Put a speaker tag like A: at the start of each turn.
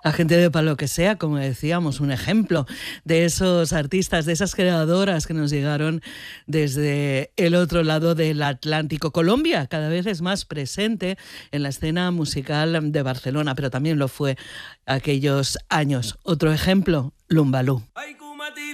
A: La gente de Palo que Sea, como decíamos, un ejemplo de esos artistas, de esas creadoras que nos llegaron desde el otro lado del Atlántico. Colombia cada vez es más presente en la escena musical de Barcelona, pero también lo fue aquellos años. Otro ejemplo, Lumbalú.